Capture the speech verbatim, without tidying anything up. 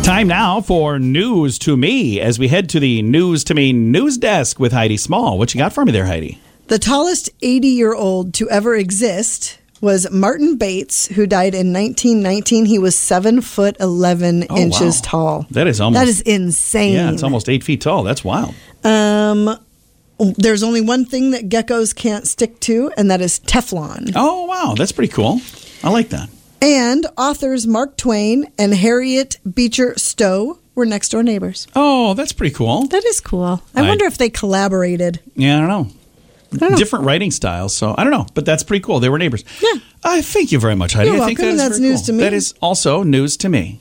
Time now for News to Me as we head to the News to Me news desk with Heidi Small. What you got for me there, Heidi? The tallest eighty-year-old to ever exist was Martin Bates, who died in nineteen nineteen. He was seven foot eleven Oh, inches wow. tall. That is almost That is insane. Yeah, it's almost eight feet tall. That's wild. Um, there's only one thing that geckos can't stick to, and that is Teflon. Oh, wow. That's pretty cool. I like that. And authors Mark Twain and Harriet Beecher Stowe were next door neighbors. Oh, that's pretty cool. That is cool. I, I- wonder if they collaborated. Yeah, I don't know. I don't know. Different writing styles, so I don't know, but that's pretty cool. They were neighbors. Yeah. Uh, thank you very much, Heidi. You're I think welcome. that is That's very news cool. to me. That is also news to me.